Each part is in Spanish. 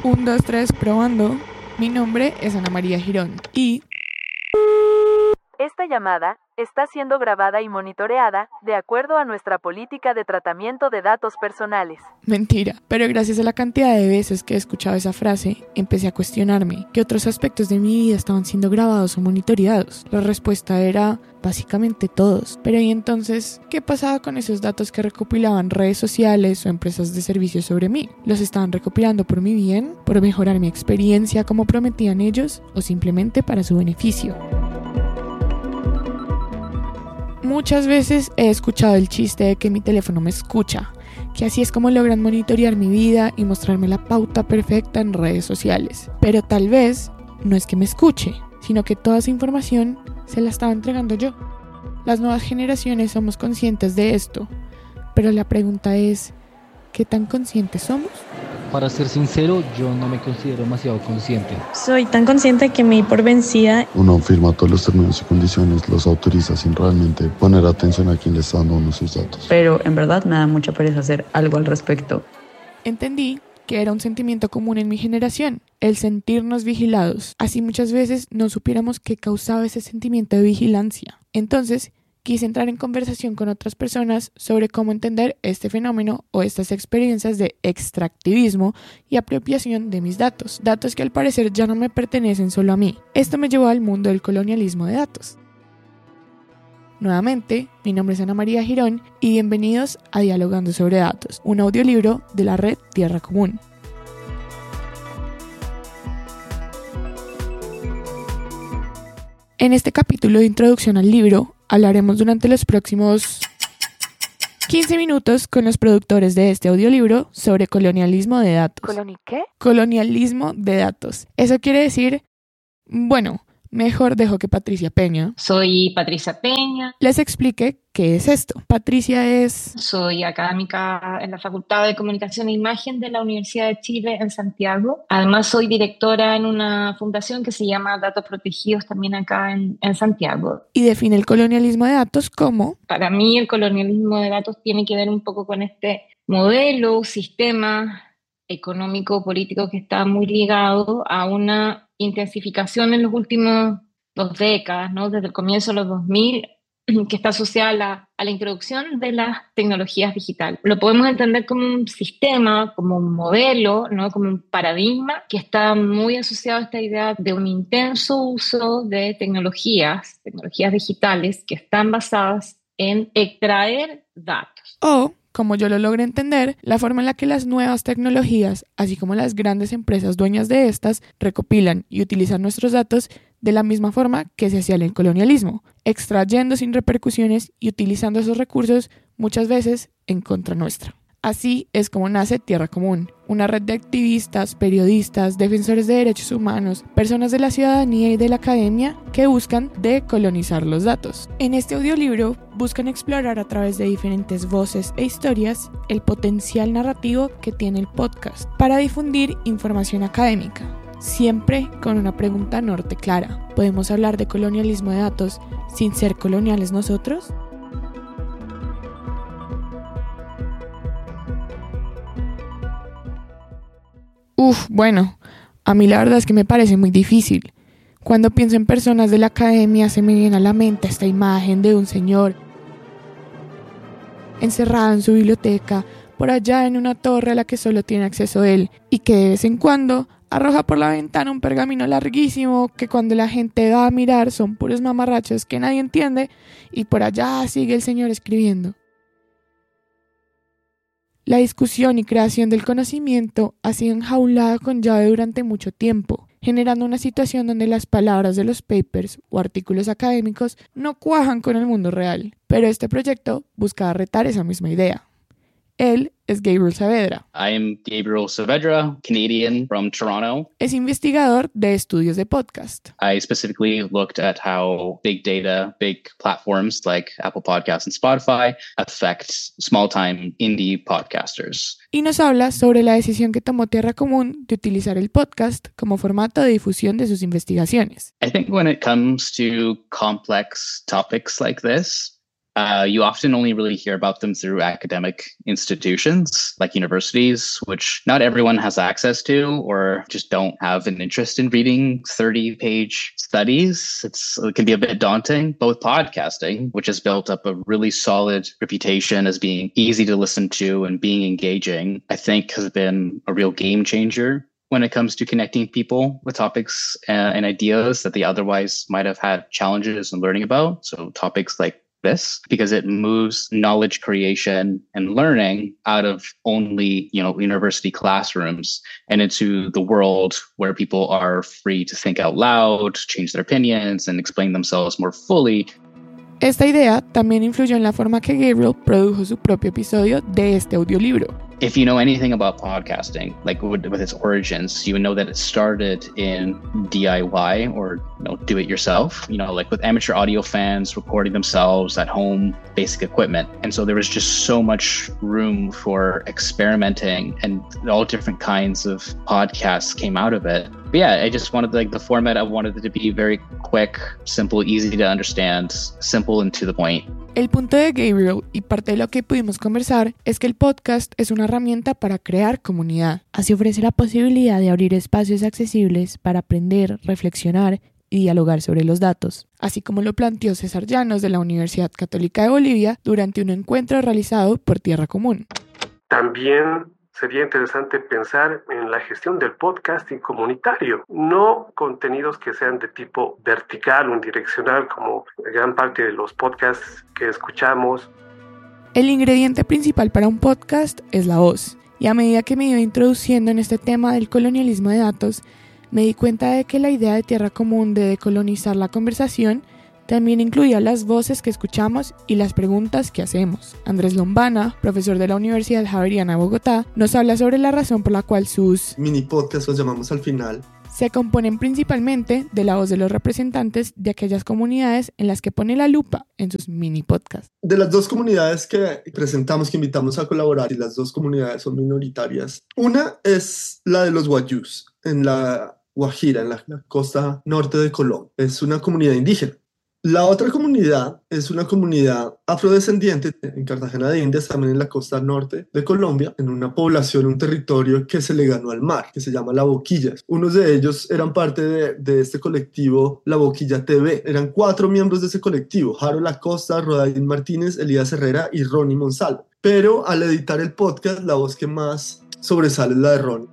1, 2, 3, probando. Mi nombre es Ana María Girón y... Esta llamada está siendo grabada y monitoreada de acuerdo a nuestra política de tratamiento de datos personales. Mentira, pero gracias a la cantidad de veces que he escuchado esa frase, empecé a cuestionarme qué otros aspectos de mi vida estaban siendo grabados o monitoreados. La respuesta era básicamente todos. Pero ¿y entonces qué pasaba con esos datos que recopilaban redes sociales o empresas de servicios sobre mí? ¿Los estaban recopilando por mi bien, por mejorar mi experiencia como prometían ellos o simplemente para su beneficio? Muchas veces he escuchado el chiste de que mi teléfono me escucha, que así es como logran monitorear mi vida y mostrarme la pauta perfecta en redes sociales. Pero tal vez no es que me escuche, sino que toda esa información se la estaba entregando yo. Las nuevas generaciones somos conscientes de esto, pero la pregunta es, ¿qué tan conscientes somos? Para ser sincero, yo no me considero demasiado consciente. Soy tan consciente que me di por vencida. Uno firma todos los términos y condiciones, los autoriza sin realmente poner atención a quién le está dando uno sus datos. Pero en verdad me da mucha pereza hacer algo al respecto. Entendí que era un sentimiento común en mi generación, el sentirnos vigilados. Así muchas veces no supiéramos qué causaba ese sentimiento de vigilancia. Entonces, quise entrar en conversación con otras personas sobre cómo entender este fenómeno o estas experiencias de extractivismo y apropiación de mis datos. Datos que al parecer ya no me pertenecen solo a mí. Esto me llevó al mundo del colonialismo de datos. Nuevamente, mi nombre es Ana María Girón y bienvenidos a Dialogando sobre Datos, un audiolibro de la red Tierra Común. En este capítulo de introducción al libro, hablaremos durante los próximos 15 minutos con los productores de este audiolibro sobre colonialismo de datos. ¿Qué? Colonialismo de datos. Eso quiere decir, bueno, mejor dejo que Patricia Peña Soy Patricia Peña. les explique qué es esto. Patricia es... Soy académica en la Facultad de Comunicación e Imagen de la Universidad de Chile en Santiago. Además, soy directora en una fundación que se llama Datos Protegidos también acá en Santiago. y define el colonialismo de datos como... Para mí, el colonialismo de datos tiene que ver un poco con este modelo, sistema económico, político que está muy ligado a una intensificación en los últimos 2 décadas, ¿no? Desde el comienzo de los 2000, que está asociada a la introducción de las tecnologías digitales. Lo podemos entender como un sistema, como un modelo, ¿no? Como un paradigma que está muy asociado a esta idea de un intenso uso de tecnologías digitales que están basadas en extraer datos. O, como yo lo logré entender, la forma en la que las nuevas tecnologías, así como las grandes empresas dueñas de estas, recopilan y utilizan nuestros datos de la misma forma que se hacía en el colonialismo, extrayendo sin repercusiones y utilizando esos recursos muchas veces en contra nuestra. Así es como nace Tierra Común, una red de activistas, periodistas, defensores de derechos humanos, personas de la ciudadanía y de la academia que buscan decolonizar los datos. En este audiolibro buscan explorar a través de diferentes voces e historias el potencial narrativo que tiene el podcast para difundir información académica, siempre con una pregunta norte clara. ¿Podemos hablar de colonialismo de datos sin ser coloniales nosotros? Bueno, a mí la verdad es que me parece muy difícil. Cuando pienso en personas de la academia se me viene a la mente esta imagen de un señor encerrado en su biblioteca, por allá en una torre a la que solo tiene acceso él, y que de vez en cuando arroja por la ventana un pergamino larguísimo que cuando la gente va a mirar son puros mamarrachos que nadie entiende, y por allá sigue el señor escribiendo. La discusión y creación del conocimiento ha sido enjaulada con llave durante mucho tiempo, generando una situación donde las palabras de los papers o artículos académicos no cuajan con el mundo real. Pero este proyecto buscaba retar esa misma idea. Él es Gabriel Saavedra. I'm Gabriel Saavedra, Canadian from Toronto. Es investigador de estudios de podcast. I specifically looked at how big data, big platforms like Apple Podcasts and Spotify affect small-time indie podcasters. Y nos habla sobre la decisión que tomó Tierra Común de utilizar el podcast como formato de difusión de sus investigaciones. I think when it comes to complex topics like this, You often only really hear about them through academic institutions like universities, which not everyone has access to or just don't have an interest in reading 30-page studies. It can be a bit daunting, but with podcasting, which has built up a really solid reputation as being easy to listen to and being engaging, I think has been a real game changer when it comes to connecting people with topics and ideas that they otherwise might have had challenges in learning about. So topics like this, because it moves knowledge creation and learning out of only, university classrooms and into the world where people are free to think out loud, change their opinions, and explain themselves more fully. Esta idea también influyó en la forma que Gabriel produjo su propio episodio de este audiolibro. If you know anything about podcasting, like with its origins, you would know that it started in DIY or do it yourself, like with amateur audio fans recording themselves at home, basic equipment. And so there was just so much room for experimenting, and all different kinds of podcasts came out of it. But yeah, I just wanted the format, I wanted it to be very quick, simple, easy to understand, simple and to the point. El punto de Gabriel, y parte de lo que pudimos conversar, es que el podcast es una herramienta para crear comunidad. Así ofrece la posibilidad de abrir espacios accesibles para aprender, reflexionar y dialogar sobre los datos. Así como lo planteó César Llanos de la Universidad Católica de Bolivia durante un encuentro realizado por Tierra Común. También sería interesante pensar en la gestión del podcasting comunitario, no contenidos que sean de tipo vertical o unidireccional como gran parte de los podcasts que escuchamos. El ingrediente principal para un podcast es la voz, y a medida que me iba introduciendo en este tema del colonialismo de datos, me di cuenta de que la idea de Tierra Común de decolonizar la conversación también incluía las voces que escuchamos y las preguntas que hacemos. Andrés Lombana, profesor de la Universidad Javeriana de Bogotá, nos habla sobre la razón por la cual sus mini podcasts, los llamamos al final, se componen principalmente de la voz de los representantes de aquellas comunidades en las que pone la lupa en sus mini podcasts. De las dos comunidades que presentamos, que invitamos a colaborar, y las dos comunidades son minoritarias, una es la de los Wayús, en la Guajira, en la costa norte de Colombia. Es una comunidad indígena. La otra comunidad es una comunidad afrodescendiente en Cartagena de Indias, también en la costa norte de Colombia, en una población, un territorio que se le ganó al mar, que se llama La Boquilla. Unos de ellos eran parte de este colectivo La Boquilla TV. Eran 4 miembros de ese colectivo: Harold Acosta, Rodaín Martínez, Elías Herrera y Ronnie Monsalvo. Pero al editar el podcast, la voz que más sobresale es la de Ronnie.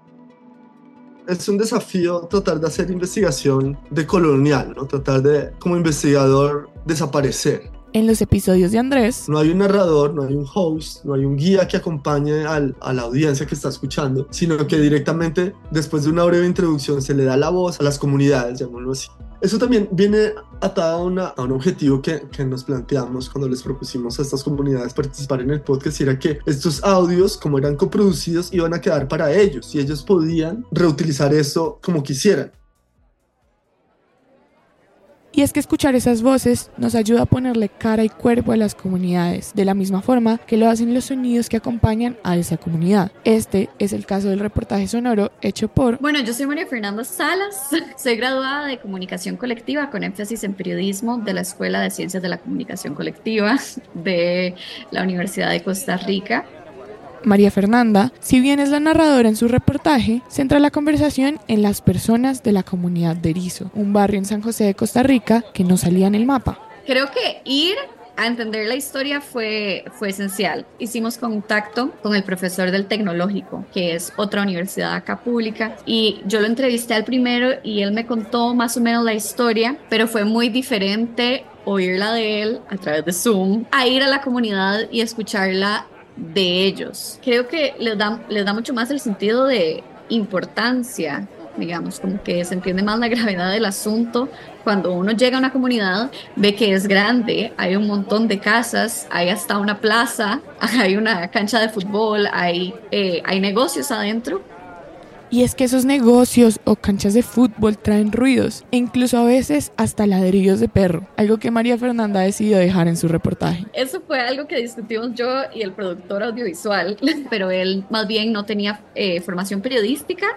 Es un desafío tratar de hacer investigación decolonial, ¿no? Tratar de, como investigador, desaparecer. En los episodios de Andrés, no hay un narrador, no hay un host, no hay un guía que acompañe a la audiencia que está escuchando, sino que directamente, después de una breve introducción, se le da la voz a las comunidades, llamémoslo así. Eso también viene atado a un objetivo que nos planteamos cuando les propusimos a estas comunidades participar en el podcast, y era que estos audios, como eran coproducidos, iban a quedar para ellos y ellos podían reutilizar eso como quisieran. Y es que escuchar esas voces nos ayuda a ponerle cara y cuerpo a las comunidades, de la misma forma que lo hacen los sonidos que acompañan a esa comunidad. Este es el caso del reportaje sonoro hecho por... Bueno, yo soy María Fernanda Salas, soy graduada de Comunicación Colectiva con énfasis en periodismo de la Escuela de Ciencias de la Comunicación Colectiva de la Universidad de Costa Rica. María Fernanda, si bien es la narradora en su reportaje, centra la conversación en las personas de la comunidad de Erizo, un barrio en San José de Costa Rica que no salía en el mapa. Creo que ir a entender la historia fue esencial. Hicimos contacto con el profesor del Tecnológico, que es otra universidad acá pública, y yo lo entrevisté al primero y él me contó más o menos la historia, pero fue muy diferente oírla de él a través de Zoom, a ir a la comunidad y escucharla de ellos. Creo que les da mucho más el sentido de importancia, digamos, como que se entiende más la gravedad del asunto cuando uno llega a una comunidad, ve que es grande, hay un montón de casas, hay hasta una plaza, hay una cancha de fútbol, hay negocios adentro. Y es que esos negocios o canchas de fútbol traen ruidos, e incluso a veces hasta ladrillos de perro, algo que María Fernanda decidió dejar en su reportaje. Eso fue algo que discutimos yo y el productor audiovisual, pero él más bien no tenía formación periodística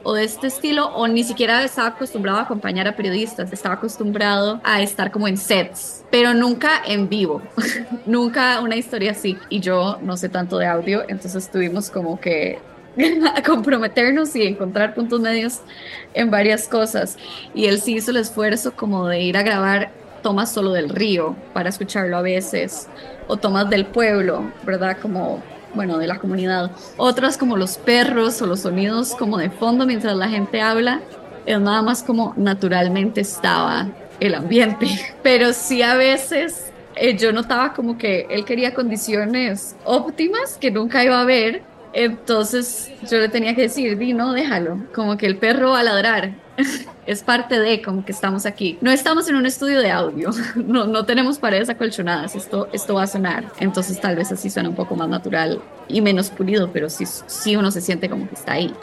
o de este estilo, o ni siquiera estaba acostumbrado a acompañar a periodistas, estaba acostumbrado a estar como en sets, pero nunca en vivo, nunca una historia así. Y yo no sé tanto de audio, entonces tuvimos como que comprometernos y encontrar puntos medios en varias cosas. Y él sí hizo el esfuerzo como de ir a grabar tomas solo del río para escucharlo a veces, o tomas del pueblo, ¿verdad? Como, bueno, de la comunidad. Otras como los perros o los sonidos como de fondo mientras la gente habla, es nada más como naturalmente estaba el ambiente. Pero sí a veces yo notaba como que él quería condiciones óptimas que nunca iba a haber, entonces yo le tenía que decir, no, déjalo, como que el perro va a ladrar. Es parte de como que estamos aquí. No estamos en un estudio de audio, no tenemos paredes acolchonadas, esto va a sonar. Entonces tal vez así suena un poco más natural y menos pulido, pero sí uno se siente como que está ahí.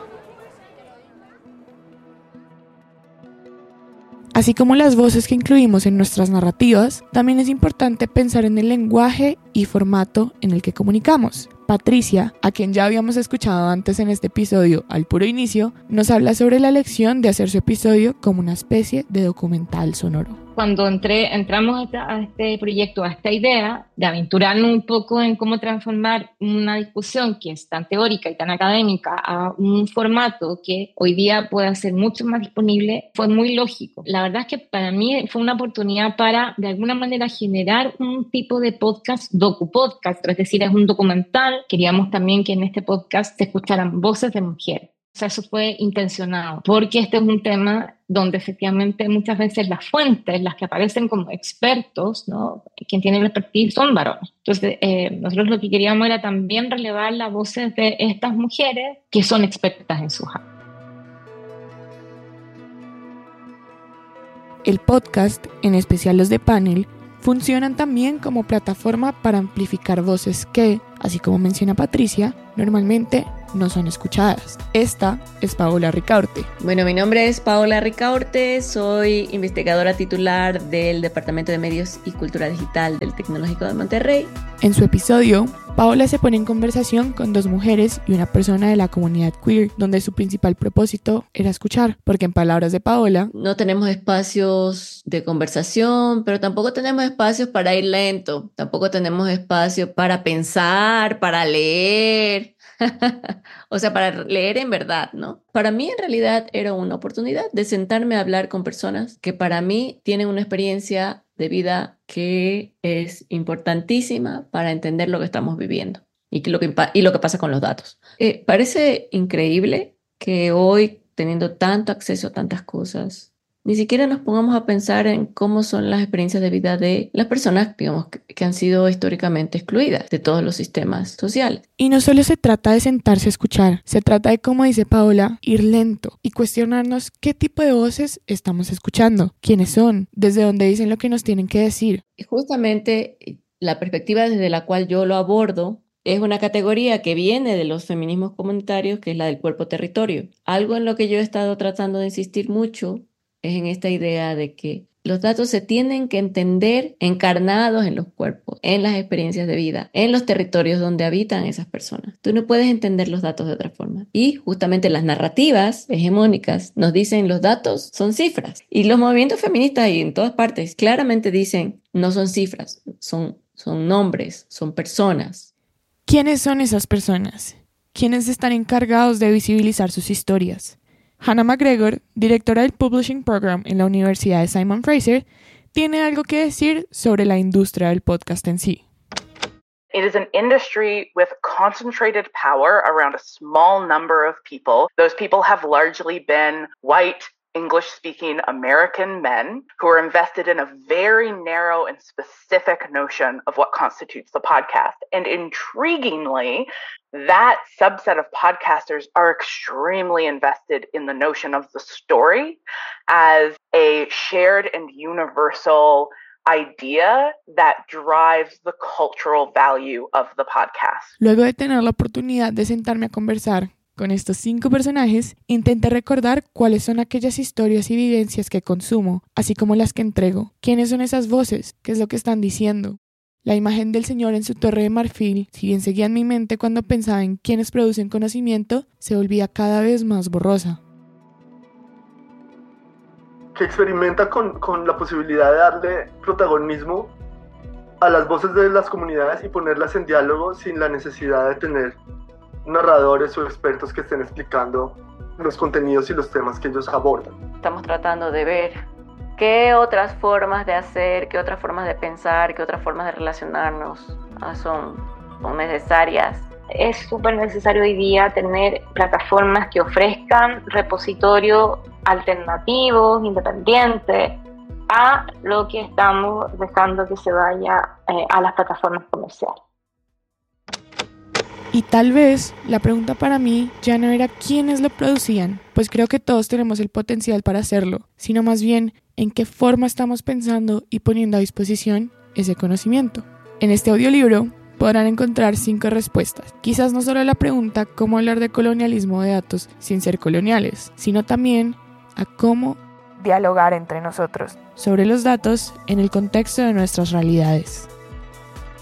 Así como las voces que incluimos en nuestras narrativas, también es importante pensar en el lenguaje y formato en el que comunicamos. Patricia, a quien ya habíamos escuchado antes en este episodio al puro inicio, nos habla sobre la elección de hacer su episodio como una especie de documental sonoro. Cuando entramos a este proyecto, a esta idea de aventurarnos un poco en cómo transformar una discusión que es tan teórica y tan académica a un formato que hoy día pueda ser mucho más disponible, fue muy lógico. La verdad es que para mí fue una oportunidad para, de alguna manera, generar un tipo de podcast, docu-podcast, es decir, es un documental. Queríamos también que en este podcast se escucharan voces de mujeres. O sea, eso fue intencionado, porque este es un tema donde efectivamente muchas veces las fuentes, las que aparecen como expertos, ¿no? Quien tiene el expertise son varones. Entonces, nosotros lo que queríamos era también relevar las voces de estas mujeres que son expertas en su área. El podcast, en especial los de panel, funcionan también como plataforma para amplificar voces que, así como menciona Patricia, normalmente no son escuchadas. Esta es Paola Ricaurte. Bueno, mi nombre es Paola Ricaurte, soy investigadora titular del Departamento de Medios y Cultura Digital del Tecnológico de Monterrey. En su episodio, Paola se pone en conversación con 2 mujeres y una persona de la comunidad queer, donde su principal propósito era escuchar, porque en palabras de Paola, no tenemos espacios de conversación, pero tampoco tenemos espacios para ir lento, tampoco tenemos espacio para pensar, para leer. O sea, para leer en verdad, ¿no? Para mí en realidad era una oportunidad de sentarme a hablar con personas que para mí tienen una experiencia de vida que es importantísima para entender lo que estamos viviendo y lo que pasa con los datos. Parece increíble que hoy, teniendo tanto acceso a tantas cosas, ni siquiera nos pongamos a pensar en cómo son las experiencias de vida de las personas, digamos, que han sido históricamente excluidas de todos los sistemas sociales. Y no solo se trata de sentarse a escuchar, se trata de, como dice Paola, ir lento y cuestionarnos qué tipo de voces estamos escuchando, quiénes son, desde dónde dicen lo que nos tienen que decir. Y justamente la perspectiva desde la cual yo lo abordo es una categoría que viene de los feminismos comunitarios, que es la del cuerpo-territorio. Algo en lo que yo he estado tratando de insistir mucho es en esta idea de que los datos se tienen que entender encarnados en los cuerpos, en las experiencias de vida, en los territorios donde habitan esas personas. Tú no puedes entender los datos de otra forma. Y justamente las narrativas hegemónicas nos dicen los datos son cifras. Y los movimientos feministas y en todas partes claramente dicen no son cifras, son nombres, son personas. ¿Quiénes son esas personas? ¿Quiénes están encargados de visibilizar sus historias? Hannah McGregor, directora del Publishing Program en la Universidad de Simon Fraser, tiene algo que decir sobre la industria del podcast en sí. It is an industry with concentrated power around a small number of people. Those people have largely been white, English-speaking American men who are invested in a very narrow and specific notion of what constitutes the podcast. And intriguingly, that subset of podcasters are extremely invested in the notion of the story as a shared and universal idea that drives the cultural value of the podcast. Luego de tener la oportunidad de sentarme a conversar con estos 5 personajes, intenté recordar cuáles son aquellas historias y vivencias que consumo, así como las que entrego. ¿Quiénes son esas voces? ¿Qué es lo que están diciendo? La imagen del señor en su torre de marfil, si bien seguía en mi mente cuando pensaba en quiénes producen conocimiento, se volvía cada vez más borrosa. que experimenta con la posibilidad de darle protagonismo a las voces de las comunidades y ponerlas en diálogo sin la necesidad de tener narradores o expertos que estén explicando los contenidos y los temas que ellos abordan. Estamos tratando de ver qué otras formas de hacer, qué otras formas de pensar, qué otras formas de relacionarnos son necesarias. Es súper necesario hoy día tener plataformas que ofrezcan repositorios alternativos, independientes, a lo que estamos dejando que se vaya a las plataformas comerciales. Y tal vez la pregunta para mí ya no era quiénes lo producían, pues creo que todos tenemos el potencial para hacerlo, sino más bien en qué forma estamos pensando y poniendo a disposición ese conocimiento. En este audiolibro podrán encontrar 5 respuestas, quizás no solo a la pregunta cómo hablar de colonialismo de datos sin ser coloniales, sino también a cómo dialogar entre nosotros sobre los datos en el contexto de nuestras realidades.